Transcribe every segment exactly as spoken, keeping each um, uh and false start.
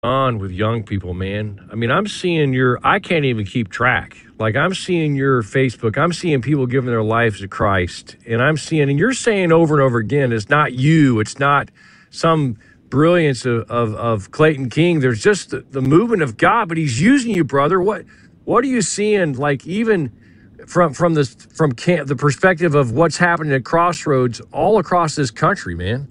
On with young people, man. I mean, I'm seeing your, I can't even keep track. Like, I'm seeing your Facebook, I'm seeing people giving their lives to Christ. And I'm seeing, and you're saying over and over again, it's not you, it's not some brilliance of, of, of Clayton King. There's just the, the movement of God, but he's using you, brother. What, what are you seeing, like, even from, from this, from camp, the perspective of what's happening at Crossroads all across this country, man?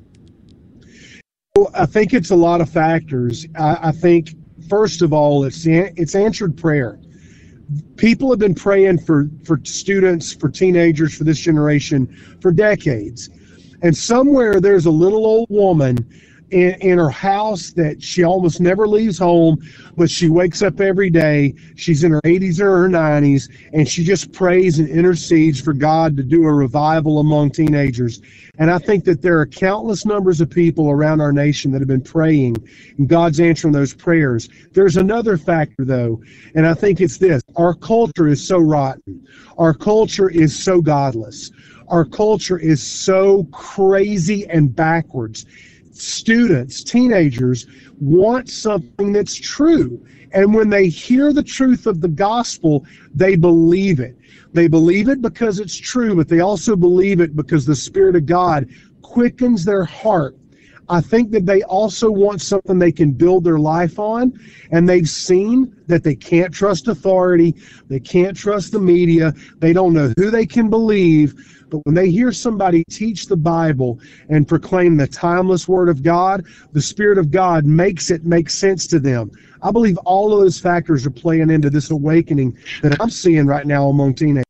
Well, I think it's a lot of factors. I, I think, first of all, it's it's answered prayer. People have been praying for, for students, for teenagers, for this generation for decades. And somewhere there's a little old woman in, in her house that she almost never leaves home, but she wakes up every day. She's in her eighties or her nineties, and she just prays and intercedes for God to do a revival among teenagers. And I think that there are countless numbers of people around our nation that have been praying, and God's answering those prayers. There's another factor, though, and I think it's this. Our culture is so rotten. Our culture is so godless. Our culture is so crazy and backwards. Students, teenagers, want something that's true. And when they hear the truth of the gospel, they believe it. They believe it because it's true, but they also believe it because the Spirit of God quickens their heart. I think that they also want something they can build their life on, and they've seen that they can't trust authority, they can't trust the media, they don't know who they can believe. But when they hear somebody teach the Bible and proclaim the timeless Word of God, the Spirit of God makes it make sense to them. I believe all of those factors are playing into this awakening that I'm seeing right now among teenagers.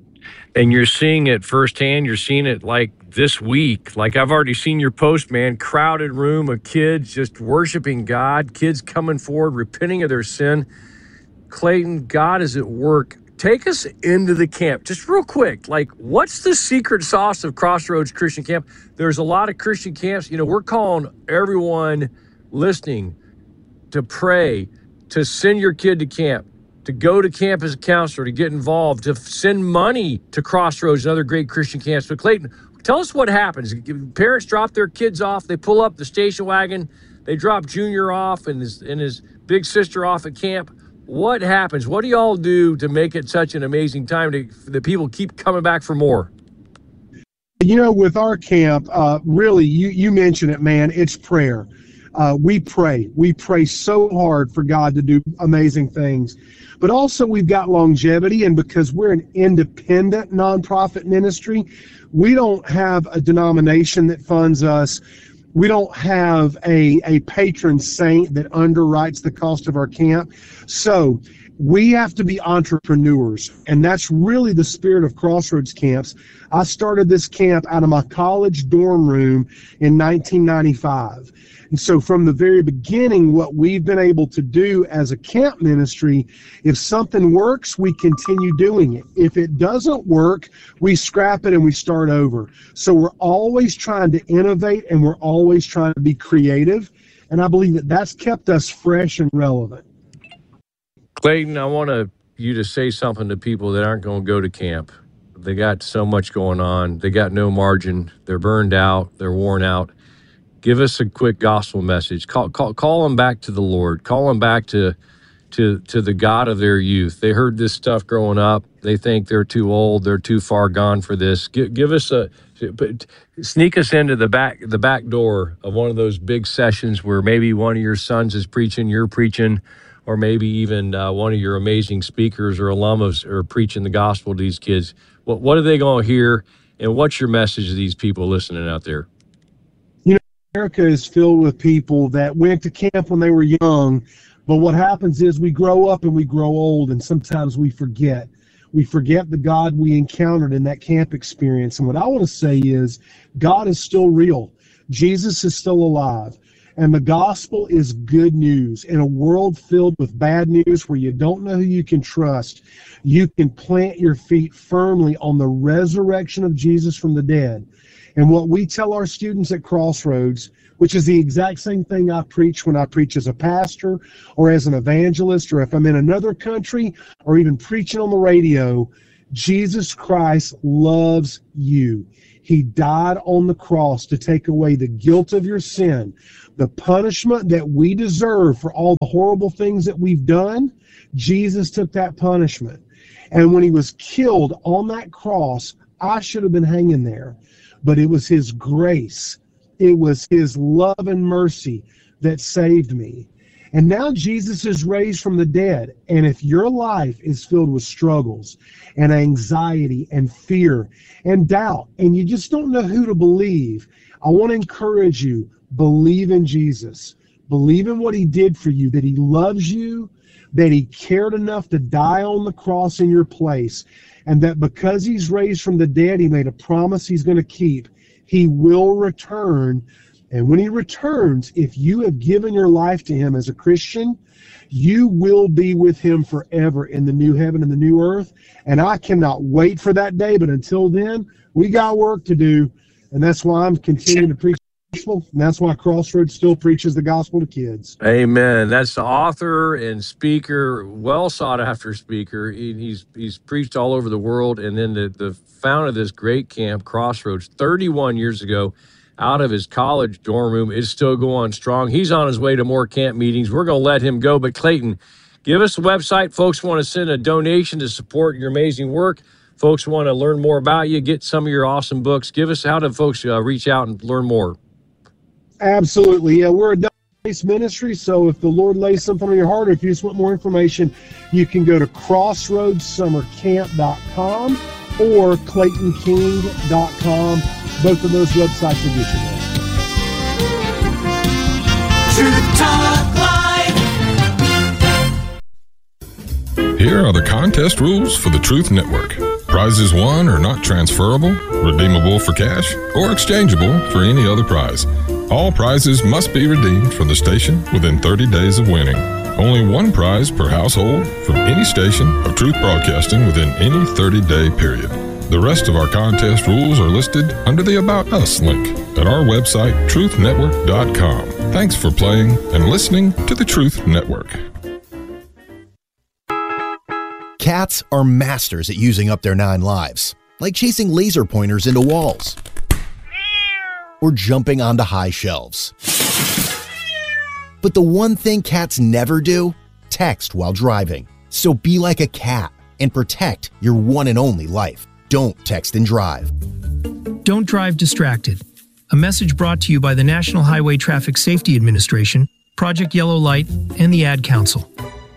And you're seeing it firsthand. You're seeing it like this week. Like, I've already seen your post, man. Crowded room of kids just worshiping God, kids coming forward, repenting of their sin. Clayton, God is at work. Take us into the camp, just real quick. Like, what's the secret sauce of Crossroads Christian Camp? There's a lot of Christian camps. You know, we're calling everyone listening to pray, to send your kid to camp, to go to camp as a counselor, to get involved, to send money to Crossroads and other great Christian camps. But Clayton, tell us what happens. Parents drop their kids off. They pull up the station wagon. They drop Junior off and his, and his big sister off at camp. What happens? What do y'all do to make it such an amazing time to, that people keep coming back for more? You know, with our camp, uh, really, you, you mentioned it, man, it's prayer. Uh, we pray. We pray so hard for God to do amazing things. But also we've got longevity, and because we're an independent nonprofit ministry, we don't have a denomination that funds us. We don't have a, a patron saint that underwrites the cost of our camp. So we have to be entrepreneurs, and that's really the spirit of Crossroads Camps. I started this camp out of my college dorm room in nineteen ninety-five. And so from the very beginning, what we've been able to do as a camp ministry, if something works, we continue doing it. If it doesn't work, we scrap it and we start over. So we're always trying to innovate, and we're always trying to be creative. And I believe that that's kept us fresh and relevant. Clayton, I want to, you to say something to people that aren't going to go to camp. They got so much going on. They got no margin. They're burned out. They're worn out. Give us a quick gospel message. Call, call, call them back to the Lord. Call them back to, to, to the God of their youth. They heard this stuff growing up. They think they're too old. They're too far gone for this. Give, give us a, sneak us into the back, the back door of one of those big sessions where maybe one of your sons is preaching, you're preaching, or maybe even uh, one of your amazing speakers or alums are preaching the gospel to these kids. What, what are they going to hear, and what's your message to these people listening out there? America is filled with people that went to camp when they were young, but what happens is we grow up and we grow old, and sometimes we forget. We forget the God we encountered in that camp experience. And what I want to say is God is still real. Jesus is still alive. And the gospel is good news. In a world filled with bad news where you don't know who you can trust, you can plant your feet firmly on the resurrection of Jesus from the dead. And what we tell our students at Crossroads, which is the exact same thing I preach when I preach as a pastor or as an evangelist, or if I'm in another country or even preaching on the radio, Jesus Christ loves you. He died on the cross to take away the guilt of your sin. The punishment that we deserve for all the horrible things that we've done, Jesus took that punishment. And when he was killed on that cross, I should have been hanging there. But it was his grace. It was his love and mercy that saved me. And now Jesus is raised from the dead. And if your life is filled with struggles and anxiety and fear and doubt, and you just don't know who to believe, I want to encourage you, believe in Jesus. Believe in what he did for you, that he loves you, that he cared enough to die on the cross in your place, and that because he's raised from the dead, he made a promise he's going to keep. He will return. And when he returns, if you have given your life to him as a Christian, you will be with him forever in the new heaven and the new earth. And I cannot wait for that day. But until then, we got work to do. And that's why I'm continuing to preach the gospel. And that's why Crossroads still preaches the gospel to kids. Amen. That's the author and speaker, well sought after speaker. He, he's he's preached all over the world. And then the, the founder of this great camp, Crossroads, thirty-one years ago, out of his college dorm room, is still going strong. He's on his way to more camp meetings. We're going to let him go. But Clayton, give us a website. Folks want to send a donation to support your amazing work. Folks want to learn more about you, get some of your awesome books. Give us, how do folks uh, reach out and learn more? Absolutely. Yeah, we're a donation-based ministry, so if the Lord lays something on your heart, or if you just want more information, you can go to crossroads summer camp dot com or clayton king dot com. Both of those websites will get you there. Truth Talk Live. Here are the contest rules for the Truth Network. Prizes won are not transferable, redeemable for cash, or exchangeable for any other prize. All prizes must be redeemed from the station within thirty days of winning. Only one prize per household from any station of Truth Broadcasting within any thirty-day period. The rest of our contest rules are listed under the About Us link at our website, truth network dot com. Thanks for playing and listening to the Truth Network. Cats are masters at using up their nine lives, like chasing laser pointers into walls or jumping onto high shelves. But the one thing cats never do, text while driving. So be like a cat and protect your one and only life. Don't text and drive. Don't drive distracted. A message brought to you by the National Highway Traffic Safety Administration, Project Yellow Light, and the Ad Council.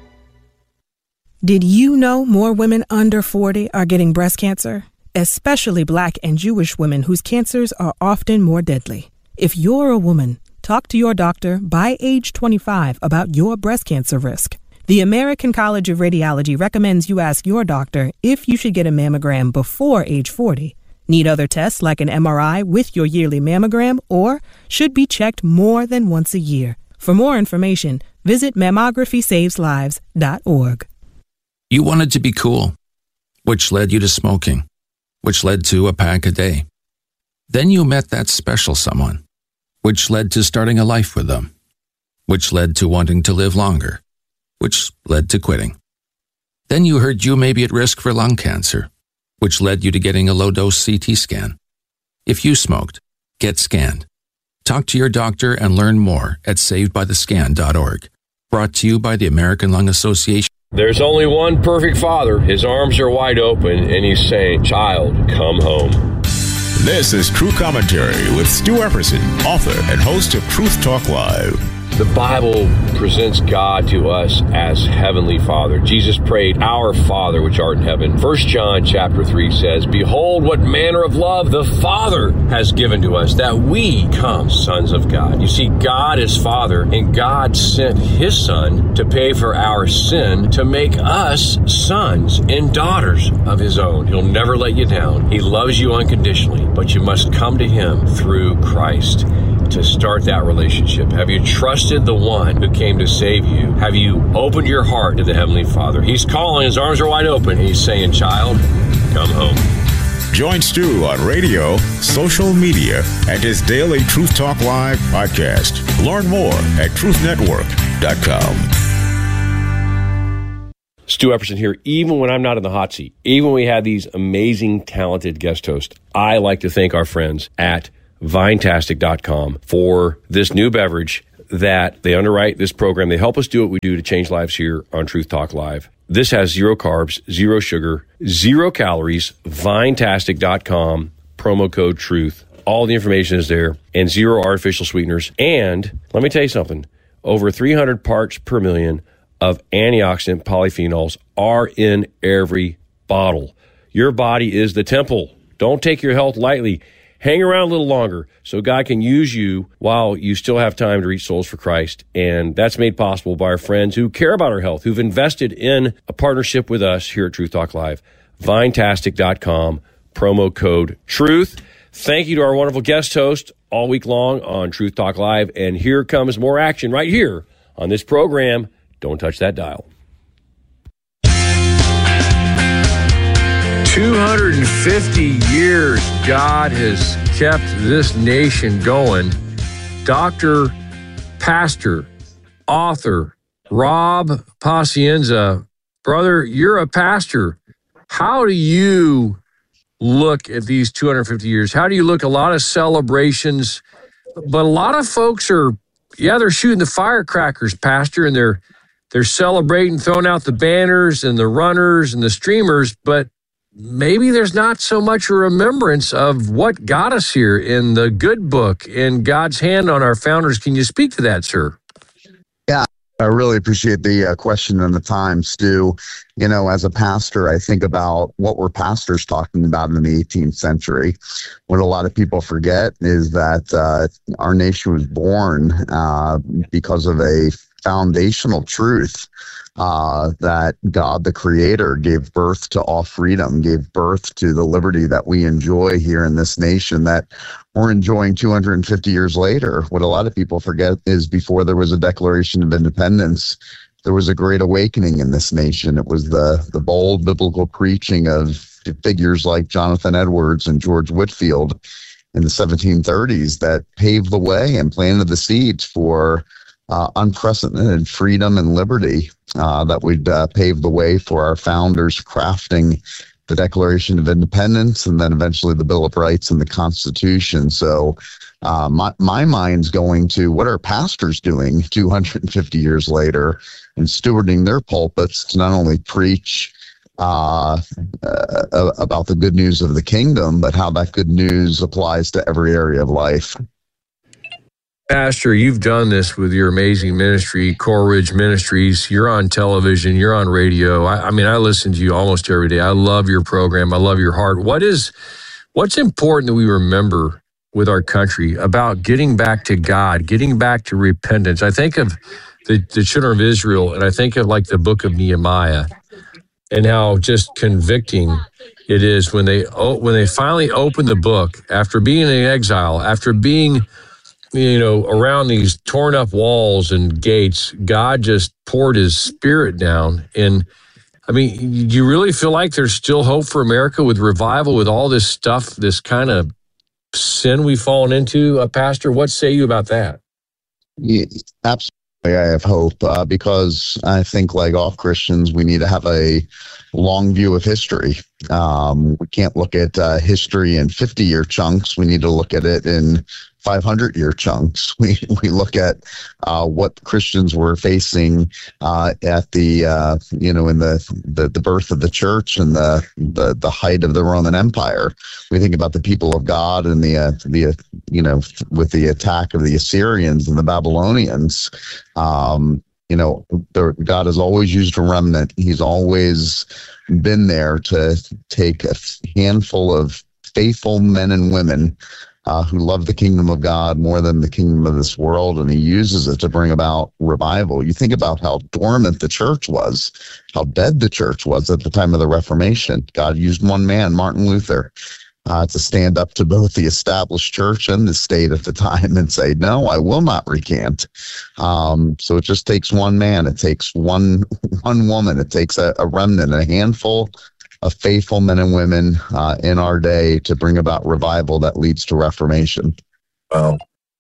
Did you know more women under forty are getting breast cancer? Especially Black and Jewish women whose cancers are often more deadly. If you're a woman, talk to your doctor by age twenty-five about your breast cancer risk. The American College of Radiology recommends you ask your doctor if you should get a mammogram before age forty. Need other tests like an M R I with your yearly mammogram, or should be checked more than once a year. For more information, visit mammography saves lives dot org. You wanted to be cool, which led you to smoking, which led to a pack a day. Then you met that special someone, which led to starting a life with them, which led to wanting to live longer, which led to quitting. Then you heard you may be at risk for lung cancer, which led you to getting a low-dose C T scan. If you smoked, get scanned. Talk to your doctor and learn more at saved by the scan dot org. Brought to you by the American Lung Association. There's only one perfect father. His arms are wide open, and he's saying, "Child, come home." This is True Commentary with Stu Epperson, author and host of Truth Talk Live. The Bible presents God to us as Heavenly Father. Jesus prayed, "Our Father which art in heaven." First John chapter three says, "Behold what manner of love the Father has given to us, that we come sons of God." You see, God is Father, and God sent His Son to pay for our sin, to make us sons and daughters of His own. He'll never let you down. He loves you unconditionally, but you must come to Him through Christ to start that relationship. Have you trusted the one who came to save you? Have you opened your heart to the Heavenly Father? He's calling. His arms are wide open. He's saying, "Child, come home." Join Stu on radio, social media, and his daily Truth Talk Live podcast. Learn more at truth network dot com. Stu Epperson here. Even when I'm not in the hot seat, even when we have these amazing, talented guest hosts, I like to thank our friends at Vinetastic dot com for this new beverage that they underwrite this program. They help us do what we do to change lives here on Truth Talk Live. This has zero carbs, zero sugar, zero calories, Vinetastic dot com, promo code TRUTH. All the information is there, and zero artificial sweeteners. And let me tell you something, over three hundred parts per million of antioxidant polyphenols are in every bottle. Your body is the temple. Don't take your health lightly. Hang around a little longer so God can use you while you still have time to reach souls for Christ. And that's made possible by our friends who care about our health, who've invested in a partnership with us here at Truth Talk Live. Vinetastic dot com, promo code TRUTH. Thank you to our wonderful guest host all week long on Truth Talk Live. And here comes more action right here on this program. Don't touch that dial. two hundred fifty years God has kept this nation going. Doctor, pastor, author, Rob Pacienza. Brother, you're a pastor. How do you look at these two hundred fifty years? How do you look? A lot of celebrations, but a lot of folks are, yeah, they're shooting the firecrackers, Pastor, and they're they're celebrating, throwing out the banners and the runners and the streamers, but maybe there's not so much a remembrance of what got us here in the good book and God's hand on our founders. Can you speak to that, sir? Yeah, I really appreciate the uh, question and the time, Stu. You know, as a pastor, I think about what were pastors talking about in the eighteenth century. What a lot of people forget is that uh, our nation was born uh, because of a foundational truth. Uh, that God, the Creator, gave birth to all freedom, gave birth to the liberty that we enjoy here in this nation that we're enjoying two hundred fifty years later. What a lot of people forget is before there was a Declaration of Independence, there was a great awakening in this nation. It was the, the bold biblical preaching of figures like Jonathan Edwards and George Whitefield in the seventeen thirties that paved the way and planted the seeds for Uh, unprecedented freedom and liberty uh, that would uh, pave the way for our founders crafting the Declaration of Independence and then eventually the Bill of Rights and the Constitution. So uh, my, my mind's going to what are pastors doing two hundred fifty years later and stewarding their pulpits to not only preach uh, uh, about the good news of the kingdom, but how that good news applies to every area of life. Pastor, you've done this with your amazing ministry, Coral Ridge Ministries. You're on television, you're on radio. I, I mean, I listen to you almost every day. I love your program. I love your heart. What is, what's important that we remember with our country about getting back to God, getting back to repentance? I think of the, the children of Israel, and I think of like the book of Nehemiah and how just convicting it is when they when they finally open the book after being in exile, after being you know, around these torn up walls and gates, God just poured his spirit down. And I mean, do you really feel like there's still hope for America with revival, with all this stuff, this kind of sin we've fallen into? Uh, Pastor, what say you about that? Yeah, absolutely. I have hope uh, because I think like all Christians, we need to have a long view of history. Um, we can't look at uh, history in fifty-year chunks. We need to look at it in five hundred year chunks. We we look at uh, what Christians were facing uh, at the uh, you know in the, the the birth of the church and the, the the height of the Roman Empire. We think about the people of God and the uh, the uh, you know with the attack of the Assyrians and the Babylonians. Um, you know, the, God has always used a remnant. He's always been there to take a handful of faithful men and women Uh, who love the kingdom of God more than the kingdom of this world, and he uses it to bring about revival. You think about how dormant the church was, how dead the church was at the time of the Reformation. God used one man, Martin Luther, uh, to stand up to both the established church and the state at the time and say, no, I will not recant. Um, so it just takes one man. It takes one one woman. It takes a, a remnant, a handful of faithful men and women uh, in our day to bring about revival that leads to reformation. Wow.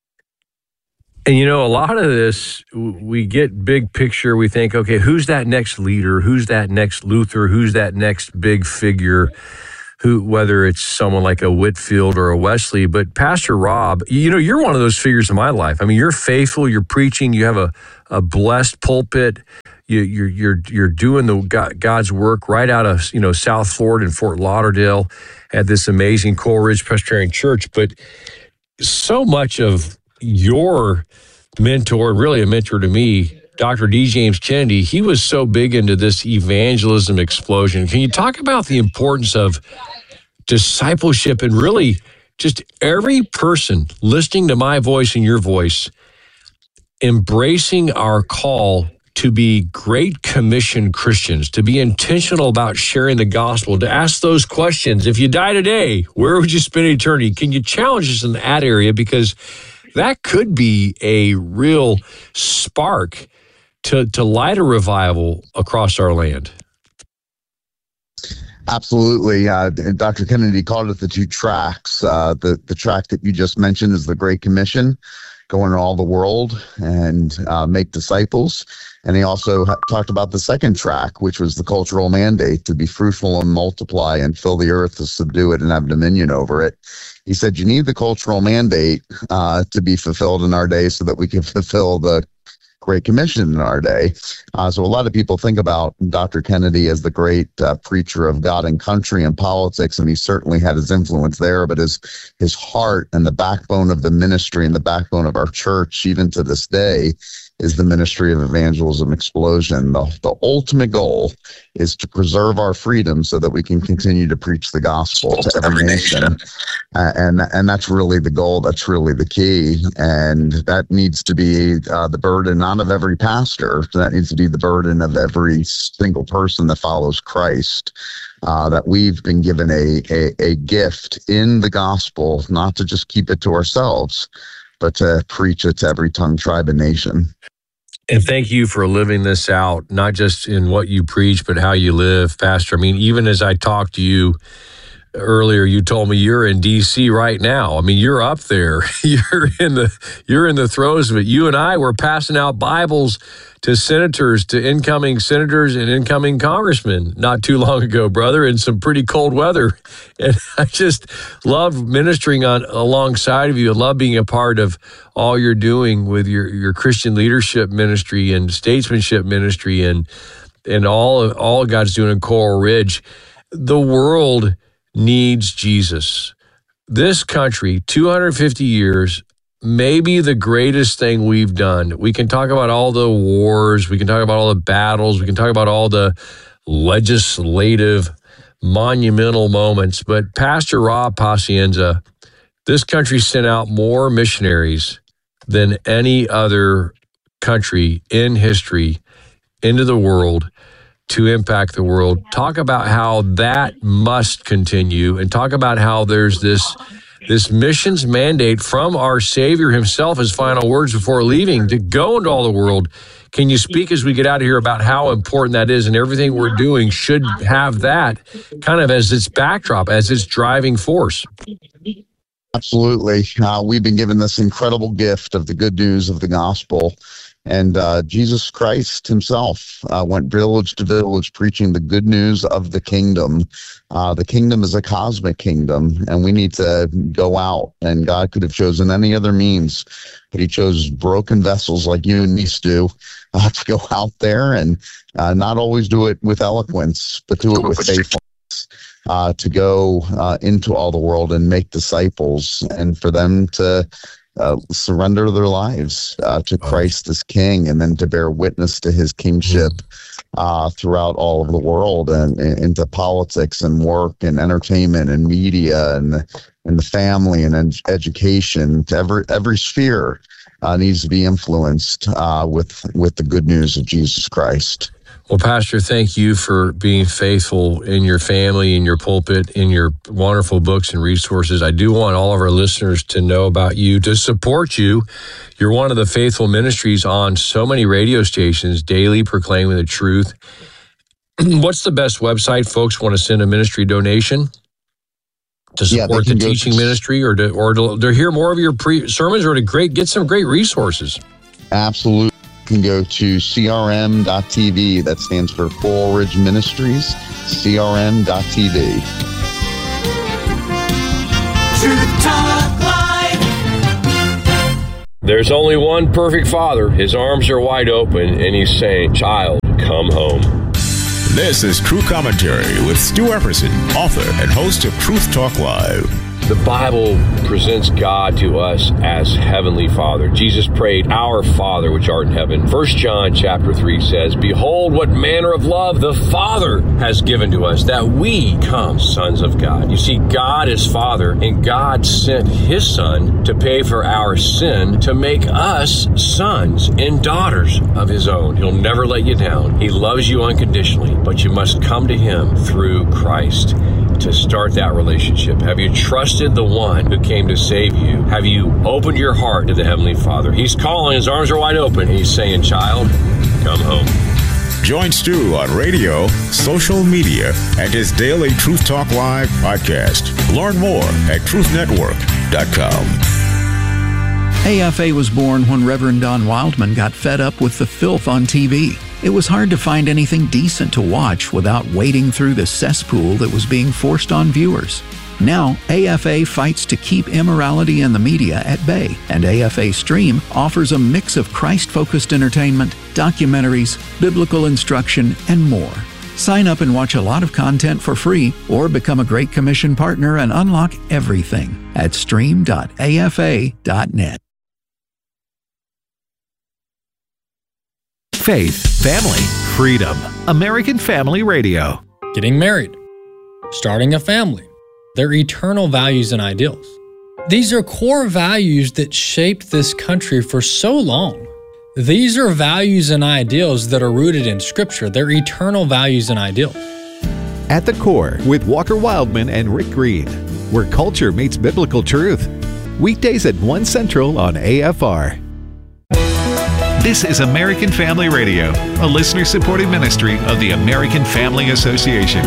And, you know, a lot of this, we get big picture. We think, okay, who's that next leader? Who's that next Luther? Who's that next big figure? who, whether it's someone like a Whitfield or a Wesley, but Pastor Rob, you know, you're one of those figures in my life. I mean, you're faithful, you're preaching, you have a, a blessed pulpit, you, you're you're you're doing the God's work right out of, you know, South Florida and Fort Lauderdale at this amazing Coral Ridge Presbyterian Church. But so much of your mentor, really a mentor to me, Doctor D. James Kennedy, he was so big into this evangelism explosion. Can you talk about the importance of discipleship and really just every person listening to my voice and your voice, embracing our call to be Great Commission Christians, to be intentional about sharing the gospel, to ask those questions. If you die today, where would you spend eternity? Can you challenge us in that area? Because that could be a real spark to, to light a revival across our land. Absolutely. Uh, Doctor Kennedy called it the two tracks. Uh, the, the track that you just mentioned is the Great Commission, go into all the world and uh, make disciples. And he also ha- talked about the second track, which was the cultural mandate to be fruitful and multiply and fill the earth, to subdue it and have dominion over it. He said you need the cultural mandate uh, to be fulfilled in our day so that we can fulfill the Great Commission in our day. Uh, so a lot of people think about Doctor Kennedy as the great uh, preacher of God and country and politics, and he certainly had his influence there, but his his heart and the backbone of the ministry and the backbone of our church, even to this day, is the ministry of evangelism explosion. The, the ultimate goal is to preserve our freedom so that we can continue to preach the gospel to every nation. Uh, and and that's really the goal. That's really the key. And that needs to be uh, the burden, not of every pastor. That needs to be the burden of every single person that follows Christ. Uh, that we've been given a, a, a gift in the gospel, not to just keep it to ourselves, but to preach it to every tongue, tribe, and nation. And thank you for living this out, not just in what you preach, but how you live, Pastor. I mean, even as I talked to you earlier, you told me you're in D C right now. I mean, you're up there. You're in the you're in the throes of it. You and I were passing out Bibles to senators, to incoming senators and incoming congressmen not too long ago, brother, in some pretty cold weather. And I just love ministering on alongside of you. I love being a part of all you're doing with your, your Christian leadership ministry and statesmanship ministry and and all all God's doing in Coral Ridge. The world needs Jesus. This country, two hundred fifty years, maybe the greatest thing we've done. We can talk about all the wars. We can talk about all the battles. We can talk about all the legislative, monumental moments. But Pastor Rob Pacienza, this country sent out more missionaries than any other country in history into the world to impact the world. Talk about how that must continue, and talk about how there's this this missions mandate from our Savior himself, his final words before leaving, to go into all the world. Can you speak as we get out of here about how important that is, and everything we're doing should have that kind of as its backdrop, as its driving force? Absolutely. Uh, we've been given this incredible gift of the good news of the gospel. And uh, Jesus Christ himself uh, went village to village preaching the good news of the kingdom. Uh, the kingdom is a cosmic kingdom, and we need to go out. And God could have chosen any other means, but he chose broken vessels like you and me do uh, to go out there and uh, not always do it with eloquence, but do it with faithfulness. Uh, to go uh, into all the world and make disciples, and for them to Uh, surrender their lives uh, to Christ as King, and then to bear witness to his kingship uh, throughout all of the world, and, and into politics and work and entertainment and media and and the family and ed- education. To every every sphere uh, needs to be influenced uh, with with the good news of Jesus Christ. Well, Pastor, thank you for being faithful in your family, in your pulpit, in your wonderful books and resources. I do want all of our listeners to know about you, to support you. You're one of the faithful ministries on so many radio stations, daily proclaiming the truth. What's the best website folks want to send a ministry donation to support yeah, the teaching to, ministry, or to or to, to hear more of your pre- sermons, or to great get some great resources? Absolutely. You can go to C R M dot T V. That stands for Coral Ridge Ministries, C R M dot T V. Truth Talk Live. There's only one perfect father. His arms are wide open, and he's saying, "Child, come home." This is True Commentary with Stu Epperson, author and host of Truth Talk Live. The Bible presents God to us as Heavenly Father. Jesus prayed, "Our Father which art in heaven." First John chapter three says, "Behold what manner of love the Father has given to us, that we come sons of God." You see, God is Father, and God sent His Son to pay for our sin, to make us sons and daughters of His own. He'll never let you down. He loves you unconditionally, but you must come to Him through Christ to start that relationship. Have you trusted the one who came to save you? Have you opened your heart to the Heavenly Father? He's calling. His arms are wide open. He's saying, "Child, come home." Join Stu on radio, social media, and his daily Truth Talk Live podcast. Learn more at truth network dot com. A F A was born when Reverend Don Wildman got fed up with the filth on T V. It was hard to find anything decent to watch without wading through the cesspool that was being forced on viewers. Now, A F A fights to keep immorality in the media at bay, and A F A Stream offers a mix of Christ-focused entertainment, documentaries, biblical instruction, and more. Sign up and watch a lot of content for free, or become a Great Commission partner and unlock everything at stream dot A F A dot net. Faith, family, freedom. American Family Radio. Getting married, starting a family, their eternal values and ideals. These are core values that shaped this country for so long. These are values and ideals that are rooted in Scripture. They're eternal values and ideals. At the Core with Walker Wildman and Rick Green, where culture meets biblical truth. Weekdays at one Central on A F R. This is American Family Radio, a listener-supported ministry of the American Family Association.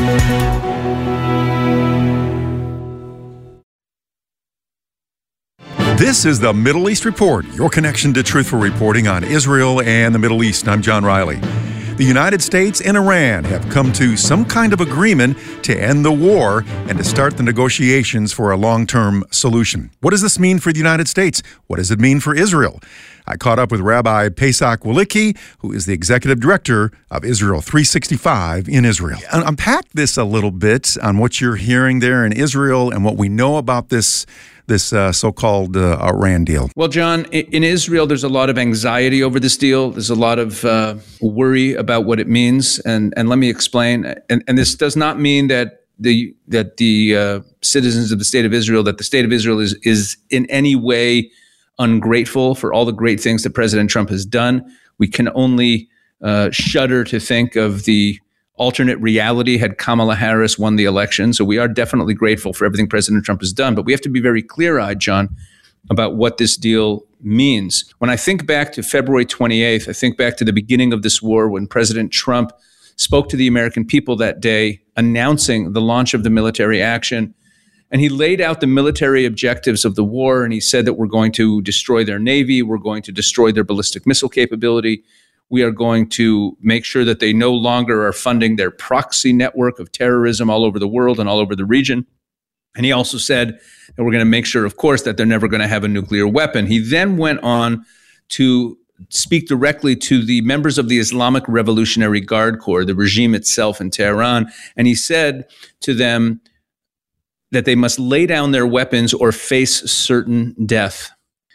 This is the Middle East Report, your connection to truthful reporting on Israel and the Middle East. I'm John Riley. The United States and Iran have come to some kind of agreement to end the war and to start the negotiations for a long-term solution. What does this mean for the United States? What does it mean for Israel? I caught up with Rabbi Pesach Walicki, who is the executive director of Israel three sixty-five in Israel. Unpack this a little bit on what you're hearing there in Israel and what we know about this this uh, so-called uh, Iran deal. Well, John, in Israel, there's a lot of anxiety over this deal. There's a lot of uh, worry about what it means. And, and let me explain. And, and this does not mean that the that the uh, citizens of the State of Israel, that the State of Israel is is in any way ungrateful for all the great things that President Trump has done. We can only uh, shudder to think of the alternate reality had Kamala Harris won the election. So we are definitely grateful for everything President Trump has done. But we have to be very clear-eyed, John, about what this deal means. When I think back to February twenty-eighth, I think back to the beginning of this war when President Trump spoke to the American people that day, announcing the launch of the military action. And he laid out the military objectives of the war, and he said that we're going to destroy their Navy, we're going to destroy their ballistic missile capability, we are going to make sure that they no longer are funding their proxy network of terrorism all over the world and all over the region. And he also said that we're going to make sure, of course, that they're never going to have a nuclear weapon. He then went on to speak directly to the members of the Islamic Revolutionary Guard Corps, the regime itself in Tehran, and he said to them that they must lay down their weapons or face certain death.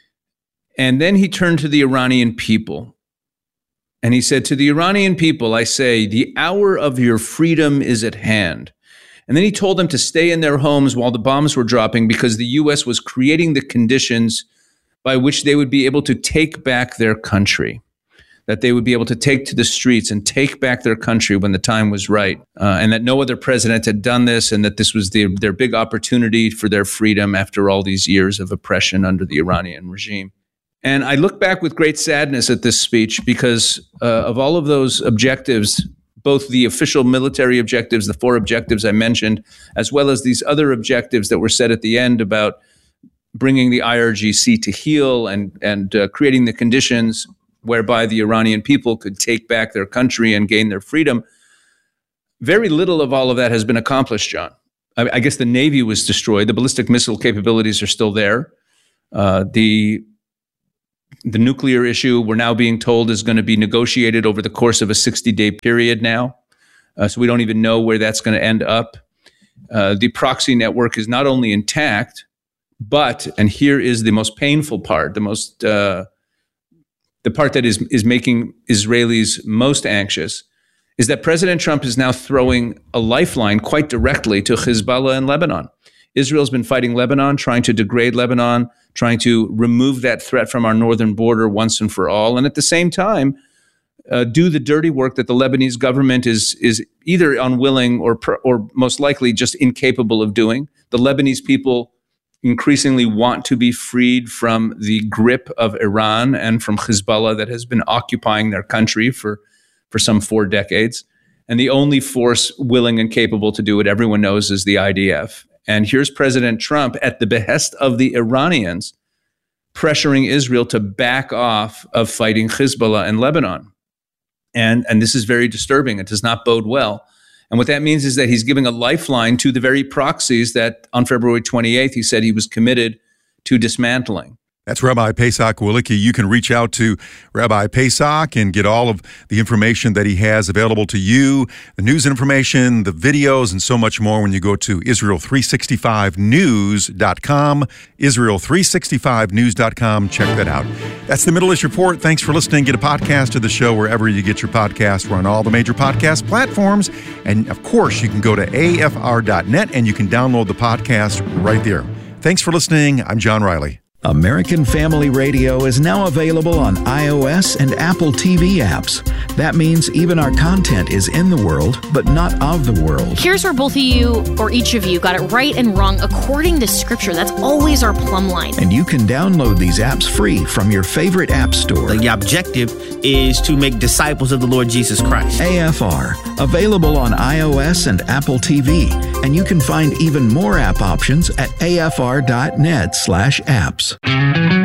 And then he turned to the Iranian people, and he said, to the Iranian people, I say, the hour of your freedom is at hand. And then he told them to stay in their homes while the bombs were dropping because the U S was creating the conditions by which they would be able to take back their country, that they would be able to take to the streets and take back their country when the time was right, uh, and that no other president had done this, and that this was the, their big opportunity for their freedom after all these years of oppression under the Iranian regime. And I look back with great sadness at this speech because uh, of all of those objectives, both the official military objectives, the four objectives I mentioned, as well as these other objectives that were set at the end about bringing the I R G C to heel and, and uh, creating the conditions whereby the Iranian people could take back their country and gain their freedom. Very little of all of that has been accomplished, John. I, I guess the Navy was destroyed. The ballistic missile capabilities are still there. Uh, the the nuclear issue, we're now being told, is going to be negotiated over the course of a sixty-day period now. Uh, so we don't even know where that's going to end up. Uh, the proxy network is not only intact, but, and here is the most painful part, the most uh, the part that is is making Israelis most anxious, is that President Trump is now throwing a lifeline quite directly to Hezbollah in Lebanon. Israel's been fighting Lebanon, trying to degrade Lebanon, trying to remove that threat from our northern border once and for all, and at the same time, uh, do the dirty work that the Lebanese government is is either unwilling or or most likely just incapable of doing. The Lebanese people increasingly want to be freed from the grip of Iran and from Hezbollah that has been occupying their country for, for some four decades. And the only force willing and capable to do it, everyone knows, is the I D F. And here's President Trump at the behest of the Iranians pressuring Israel to back off of fighting Hezbollah in Lebanon. And, and this is very disturbing. It does not bode well. And what that means is that he's giving a lifeline to the very proxies that on February twenty-eighth, he said he was committed to dismantling. That's Rabbi Pesach Wielicki. You can reach out to Rabbi Pesach and get all of the information that he has available to you, the news information, the videos, and so much more when you go to Israel three sixty-five news dot com, Israel three sixty-five news dot com. Check that out. That's the Middle East Report. Thanks for listening. Get a podcast of the show wherever you get your podcast. We're on all the major podcast platforms. And, of course, you can go to A F R dot net and you can download the podcast right there. Thanks for listening. I'm John Riley. American Family Radio is now available on iOS and Apple T V apps. That means even our content is in the world, but not of the world. Here's where both of you, or each of you, got it right and wrong according to Scripture. That's always our plumb line. And you can download these apps free from your favorite app store. The objective is to make disciples of the Lord Jesus Christ. A F R, available on iOS and Apple T V. And you can find even more app options at A F R dot net slash apps.